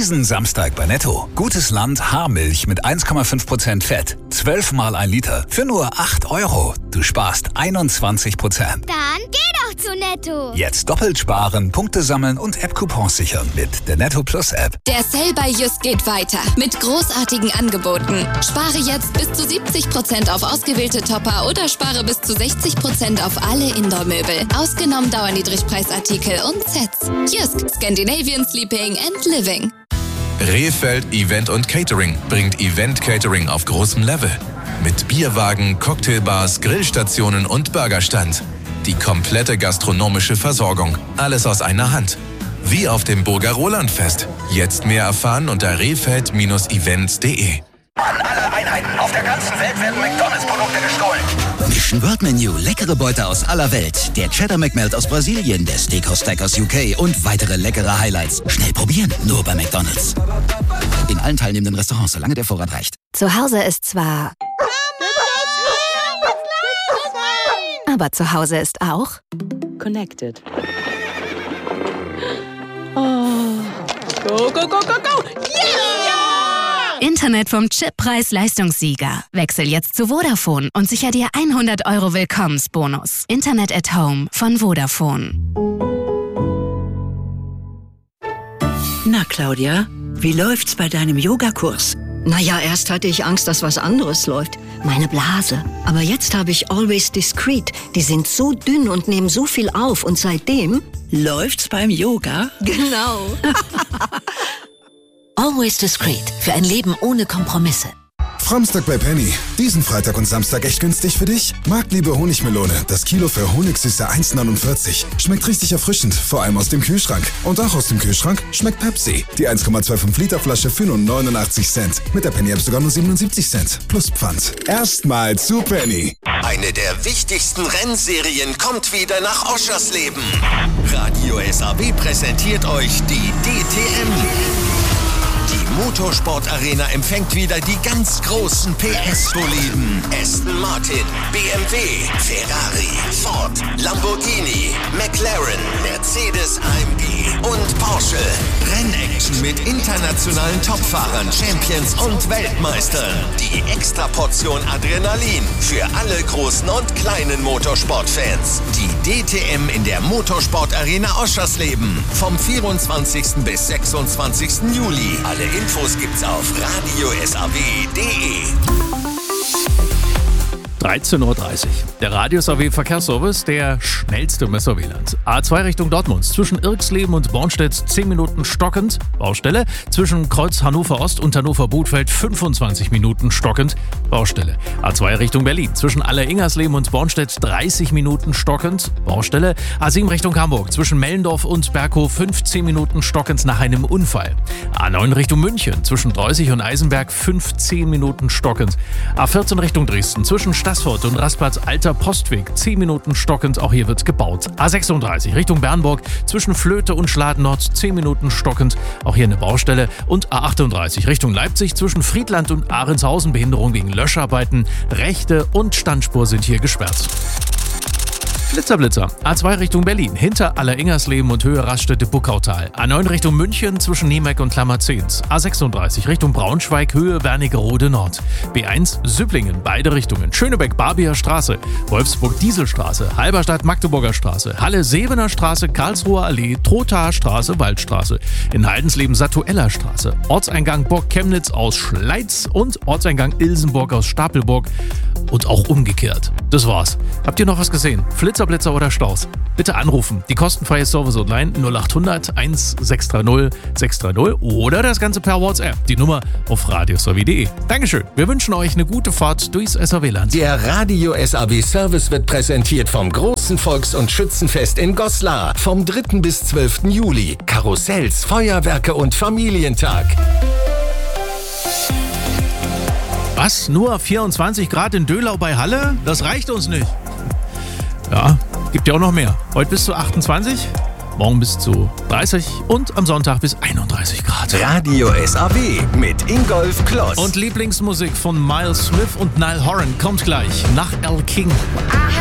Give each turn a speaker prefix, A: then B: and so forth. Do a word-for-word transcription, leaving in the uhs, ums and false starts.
A: Diesen Samstag bei Netto. Gutes Land Haarmilch mit eins Komma fünf Prozent Fett. zwölf mal ein Liter für nur acht Euro. Du sparst einundzwanzig Prozent.
B: Dann geh doch zu Netto.
A: Jetzt doppelt sparen, Punkte sammeln und App-Coupons sichern mit der Netto Plus App.
C: Der Sale bei Just geht weiter mit großartigen Angeboten. Spare jetzt bis zu siebzig Prozent auf ausgewählte Topper oder spare bis zu sechzig Prozent auf alle Indoor-Möbel. Ausgenommen Dauerniedrigpreisartikel und Sets. Just, Scandinavian Sleeping and Living.
D: Rehfeld Event und Catering bringt Event-Catering auf großem Level. Mit Bierwagen, Cocktailbars, Grillstationen und Burgerstand. Die komplette gastronomische Versorgung. Alles aus einer Hand. Wie auf dem Burger Roland-Fest. Jetzt mehr erfahren unter rehfeld Events punkt de.
E: An alle Einheiten auf der ganzen Welt werden McDonalds-Produkte gestohlen.
F: Mission World Menu, leckere Beute aus aller Welt. Der Cheddar McMelt aus Brasilien, der Steakhouse Stack aus U K und weitere leckere Highlights. Schnell probieren, nur bei McDonalds. In allen teilnehmenden Restaurants, solange der Vorrat reicht.
G: Zu Hause ist zwar... Aber zu Hause ist auch...
H: Connected. Oh. Go, go, go, go, go! Yeah!
G: Internet vom Chip-Preis-Leistungssieger. Wechsel jetzt zu Vodafone und sicher dir hundert Euro Willkommensbonus. Internet at Home von Vodafone.
I: Na, Claudia, wie läuft's bei deinem Yogakurs?
J: Naja, erst hatte ich Angst, dass was anderes läuft. Meine Blase. Aber jetzt habe ich Always Discreet. Die sind so dünn und nehmen so viel auf. Und seitdem...
I: Läuft's beim Yoga?
J: Genau.
K: Always Discreet. Für ein Leben ohne Kompromisse.
L: Framstag bei Penny. Diesen Freitag und Samstag echt günstig für dich? Marktliebe Honigmelone. Das Kilo für Honigsüße eins neunundvierzig. Schmeckt richtig erfrischend, vor allem aus dem Kühlschrank. Und auch aus dem Kühlschrank schmeckt Pepsi. Die eins Komma fünfundzwanzig Liter Flasche für nur neunundachtzig Cent. Mit der Penny App sogar nur siebenundsiebzig Cent. Plus Pfand. Erstmal zu Penny.
M: Eine der wichtigsten Rennserien kommt wieder nach Oschersleben. Radio S A W präsentiert euch die D T M. Die Motorsport-Arena empfängt wieder die ganz großen P S-Boliden. Aston Martin, B M W, Ferrari, Ford, Lamborghini, McLaren, Mercedes A M G und Porsche. Rennaction mit internationalen Topfahrern, Champions und Weltmeistern. Die Extraportion Adrenalin für alle großen und kleinen Motorsportfans. Die D T M in der Motorsport-Arena Oschersleben. Vom vierundzwanzigsten bis sechsundzwanzigsten Juli. Alle Infos gibt's auf radio s a w punkt de.
N: dreizehn Uhr dreißig. Der Radio S A W Verkehrsservice, der schnellste im S A W-Land. A zwei Richtung Dortmund. Zwischen Irxleben und Bornstedt zehn Minuten stockend. Baustelle. Zwischen Kreuz Hannover Ost und Hannover Bothfeld fünfundzwanzig Minuten stockend. Baustelle. A zwei Richtung Berlin. Zwischen Aller-Ingersleben und Bornstedt dreißig Minuten stockend. Baustelle. A sieben Richtung Hamburg. Zwischen Mellendorf und Berghof fünfzehn Minuten stockend nach einem Unfall. A neun Richtung München. Zwischen Dreußig und Eisenberg fünfzehn Minuten stockend. A vierzehn Richtung Dresden. Zwischen Stassfurt und Rastplatz Alter Postweg zehn Minuten stockend, auch hier wird gebaut. A sechsunddreißig Richtung Bernburg, zwischen Flöte und Schladen-Nord zehn Minuten stockend, auch hier eine Baustelle. Und A achtunddreißig Richtung Leipzig, zwischen Friedland und Ahrendshausen, Behinderung wegen Löscharbeiten. Rechte und Standspur sind hier gesperrt. Blitzerblitzer. A zwei Richtung Berlin, hinter Aller-Ingersleben und Höhe Raststätte-Buckautal. A neun Richtung München, zwischen Niemeck und Klammerzehns. A sechsunddreißig Richtung Braunschweig, Höhe Wernigerode Nord. B eins Süpplingen, beide Richtungen. Schönebeck-Barbier Straße, Wolfsburg-Dieselstraße, Halberstadt-Magdeburger Straße, Halle-Sebener Straße, Karlsruher Allee, Trothaer Straße, Waldstraße. In Heidensleben Satueller Straße. Ortseingang Burg-Chemnitz aus Schleiz und Ortseingang Ilsenburg aus Stapelburg. Und auch umgekehrt. Das war's. Habt ihr noch was gesehen? Blitzerblitzer oder Staus? Bitte anrufen. Die kostenfreie Service-Hotline null achthundert eins sechs drei null sechs drei null oder das Ganze per WhatsApp. Die Nummer auf radio s a w punkt de. Dankeschön. Wir wünschen euch eine gute Fahrt durchs S A W-Land.
M: Der Radio S A W Service wird präsentiert vom großen Volks- und Schützenfest in Goslar. Vom dritten bis zwölften Juli. Karussells, Feuerwerke und Familientag.
N: Was? Nur vierundzwanzig Grad in Döhlau bei Halle? Das reicht uns nicht. Ja, gibt ja auch noch mehr. Heute bis zu achtundzwanzig, morgen bis zu dreißig und am Sonntag bis einunddreißig Grad.
M: Radio S A W mit Ingolf Kloss.
N: Und Lieblingsmusik von Miles Smith und Niall Horan kommt gleich nach El King.